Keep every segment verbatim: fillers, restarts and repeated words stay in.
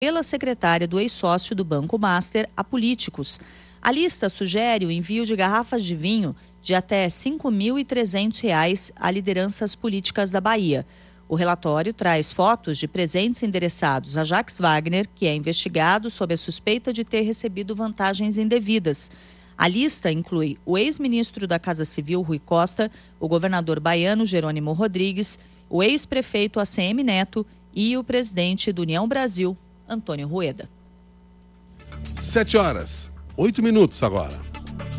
pela secretária do ex-sócio do Banco Master a políticos. A lista sugere o envio de garrafas de vinho de até cinco mil e trezentos reais a lideranças políticas da Bahia. O relatório traz fotos de presentes endereçados a Jacques Wagner, que é investigado sob a suspeita de ter recebido vantagens indevidas. A lista inclui o ex-ministro da Casa Civil, Rui Costa, o governador baiano, Jerônimo Rodrigues, o ex-prefeito A C M Neto e o presidente do União Brasil, Antônio Rueda. Sete horas, oito minutos agora.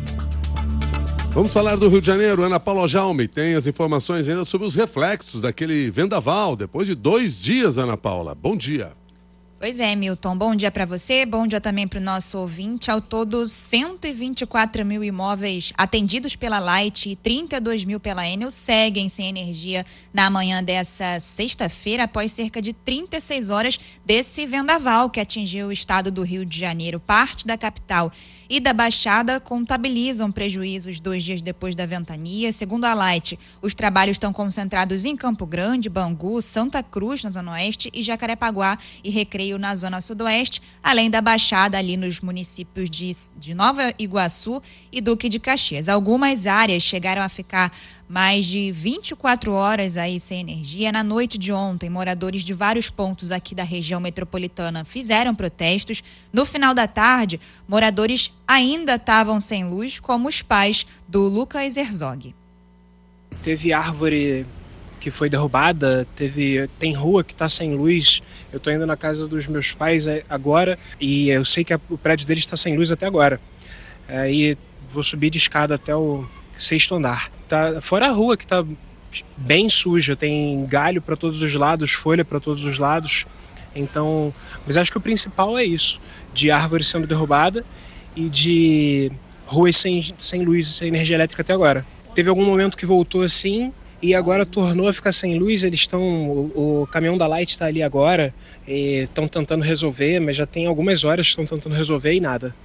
Vamos falar do Rio de Janeiro. Ana Paula Jaume tem as informações ainda sobre os reflexos daquele vendaval, depois de dois dias, Ana Paula. Bom dia. Pois é, Milton. Bom dia para você, bom dia também para o nosso ouvinte. Ao todo, cento e vinte e quatro mil imóveis atendidos pela Light e trinta e dois mil pela Enel seguem sem energia na manhã dessa sexta-feira, após cerca de trinta e seis horas desse vendaval que atingiu o estado do Rio de Janeiro. Parte da capital e da Baixada contabilizam prejuízos dois dias depois da ventania. Segundo a Light, os trabalhos estão concentrados em Campo Grande, Bangu, Santa Cruz, na Zona Oeste, e Jacarepaguá e Recreio, na Zona Sudoeste, além da Baixada ali nos municípios de, de Nova Iguaçu e Duque de Caxias. Algumas áreas chegaram a ficar mais de vinte e quatro horas aí sem energia. Na noite de ontem, moradores de vários pontos aqui da região metropolitana fizeram protestos. No final da tarde, moradores ainda estavam sem luz, como os pais do Lucas Herzog. Teve árvore que foi derrubada, teve, tem rua que está sem luz. Eu estou indo na casa dos meus pais agora e eu sei que a, o prédio deles está sem luz até agora. Aí vou subir de escada até o sexto andar. Tá, fora a rua que está bem suja, tem galho para todos os lados, folha para todos os lados. Então, mas acho que o principal é isso, de árvore sendo derrubada e de ruas sem, sem luz, sem energia elétrica até agora. Teve algum momento que voltou assim e agora tornou a ficar sem luz. Eles estão, o, o caminhão da Light está ali agora, estão tentando resolver, mas já tem algumas horas que estão tentando resolver e nada.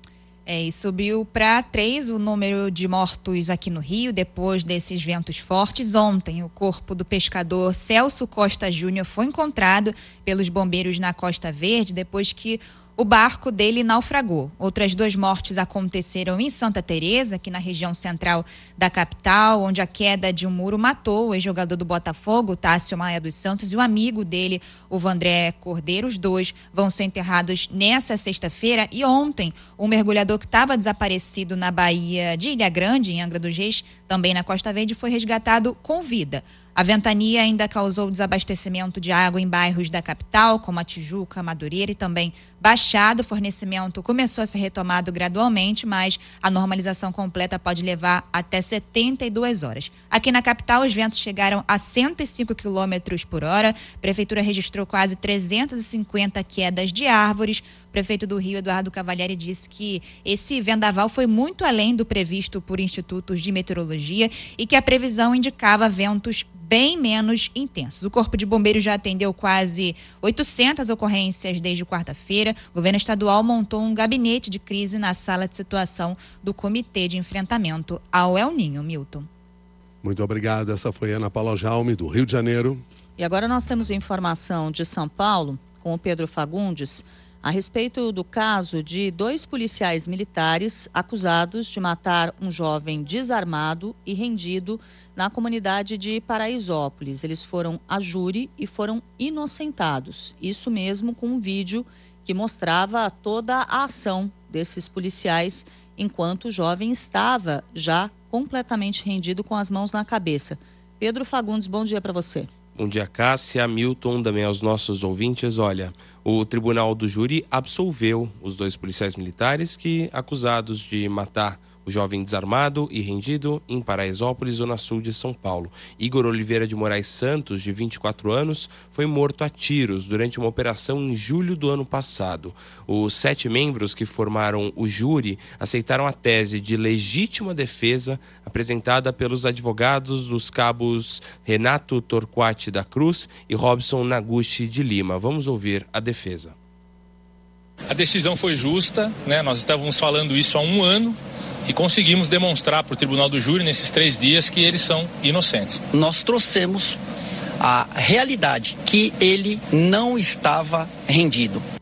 É, e subiu para três o número de mortos aqui no Rio depois desses ventos fortes. Ontem, o corpo do pescador Celso Costa Júnior foi encontrado pelos bombeiros na Costa Verde depois que o barco dele naufragou. Outras duas mortes aconteceram em Santa Teresa, aqui na região central da capital, onde a queda de um muro matou o ex-jogador do Botafogo, Tássio Maia dos Santos, e o amigo dele, o Vandré Cordeiro. Os dois vão ser enterrados nessa sexta-feira. E ontem, um mergulhador que estava desaparecido na Baía de Ilha Grande, em Angra dos Reis, também na Costa Verde, foi resgatado com vida. A ventania ainda causou desabastecimento de água em bairros da capital, como a Tijuca, Madureira e também Baixada. O fornecimento começou a ser retomado gradualmente, mas a normalização completa pode levar até setenta e duas horas. Aqui na capital, os ventos chegaram a cento e cinco quilômetros por hora. A prefeitura registrou quase trezentas e cinquenta quedas de árvores. O prefeito do Rio, Eduardo Cavalieri, disse que esse vendaval foi muito além do previsto por institutos de meteorologia e que a previsão indicava ventos bem menos intensos. O Corpo de Bombeiros já atendeu quase oitocentas ocorrências desde quarta-feira. O governo estadual montou um gabinete de crise na sala de situação do Comitê de Enfrentamento ao El Niño. Milton. Muito obrigado. Essa foi Ana Paula Jaume, do Rio de Janeiro. E agora nós temos informação de São Paulo, com o Pedro Fagundes, a respeito do caso de dois policiais militares acusados de matar um jovem desarmado e rendido na comunidade de Paraisópolis. Eles foram a júri e foram inocentados. Isso mesmo, com um vídeo que mostrava toda a ação desses policiais enquanto o jovem estava já completamente rendido com as mãos na cabeça. Pedro Fagundes, bom dia para você. Bom dia, Cássia, Milton, também aos nossos ouvintes. Olha, o tribunal do júri absolveu os dois policiais militares que, acusados de matar o jovem desarmado e rendido em Paraisópolis, zona sul de São Paulo. Igor Oliveira de Moraes Santos, de vinte e quatro anos, foi morto a tiros durante uma operação em julho do ano passado. Os sete membros que formaram o júri aceitaram a tese de legítima defesa apresentada pelos advogados dos cabos Renato Torquati da Cruz e Robson Naguchi de Lima. Vamos ouvir a defesa. A decisão foi justa, né? Nós estávamos falando isso há um ano e conseguimos demonstrar para o Tribunal do Júri nesses três dias que eles são inocentes. Nós trouxemos a realidade que ele não estava rendido.